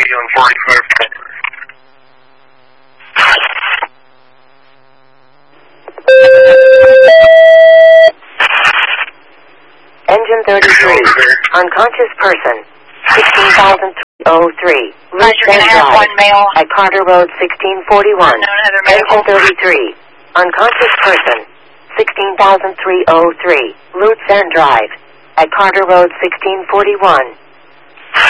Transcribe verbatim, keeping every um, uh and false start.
you on forty-five. Engine thirty-three. Unconscious person. sixteen thousand three. Route ten Drive. At Carter Road sixteen forty-one. Engine thirty-three. Unconscious person. sixteen thousand three oh three. Route ten Drive. At Carter Road sixteen forty-one.